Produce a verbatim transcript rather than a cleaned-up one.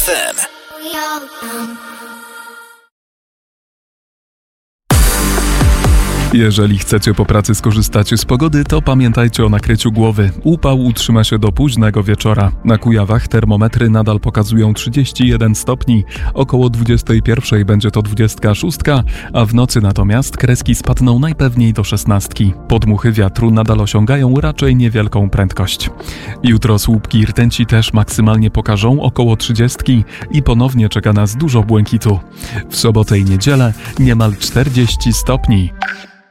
F M. Jeżeli chcecie po pracy skorzystać z pogody, to pamiętajcie o nakryciu głowy. Upał utrzyma się do późnego wieczora. Na Kujawach termometry nadal pokazują trzydzieści jeden stopni. Około dwudziestej pierwszej będzie to dwudziestka szóstka, a w nocy natomiast kreski spadną najpewniej do szesnastki. Podmuchy wiatru nadal osiągają raczej niewielką prędkość. Jutro słupki rtęci też maksymalnie pokażą około trzydziestki i ponownie czeka nas dużo błękitu. W sobotę i niedzielę niemal czterdzieści stopni.